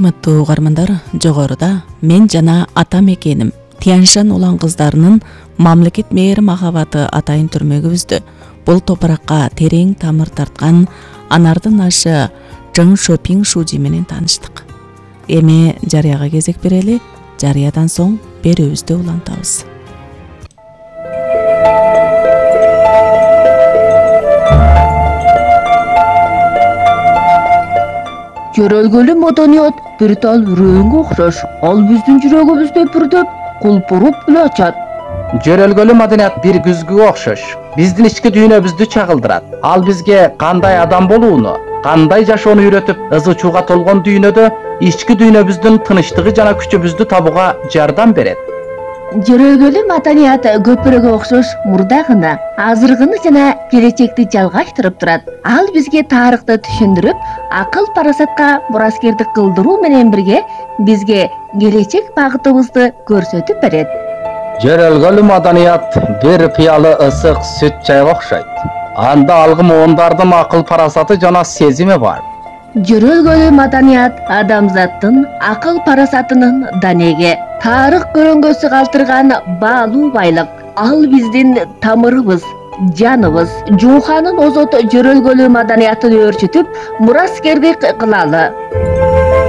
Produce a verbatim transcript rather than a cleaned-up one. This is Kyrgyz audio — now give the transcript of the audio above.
Урматтуу угармандар, жогоруда мен жана атам экеним Тянь-Шань улан кыздарынын мамлекет мээри махабаты атайын түрмөгүбүздү. Бул топуракка терең тамыр тарткан анардын ашы Жың Шопиң Шужи менен тааныштык. Эми жарыяга кезек берели, жарыядан соң берүүбүздү улантабыз. Жөрөлгөлүү маданият бир тал үрөөнгө окшош. Ал биздин жүрөгүбүздө бүрдөп, кулпуруп эле ачат. Жөрөлгөлүү маданият бир күзгүгө окшош. Биздин ички дүйнөбүздү чагылдырат. Ал бизге кандай адам болууну, кандай жашоону үйрөтүп, ызы чууга толгон дүйнөдө ички дүйнөбүздүн тынычтыгы жана күчүбүздү табууга жардам берет. Жөрөлгөлүү маданият көпүрөгө окшош мурда гана, азыркыны жана келечекти жалгаштырып турат. Ал бизге тарыхты түшүндүрүп, акыл парасатка мураскердик кылдыруу менен бирге бизге келечек багытыбызды көрсөтүп берет. Жөрөлгөлүү маданият бир пыялы ысык сүт чайга окшойт. Анда алгы муундардын акыл парасаты жана сезими бар. Жөрөлгөлүү маданият адамзаттын акыл парасатынын данеге, тарых көрөңгөсү калтырган баалуу байлык. Ал биздин тамырыбыз, жаныбыз. Жууханын озот жөрөлгөлүү маданиятын өөрчүтүп, мураскердик кылалы.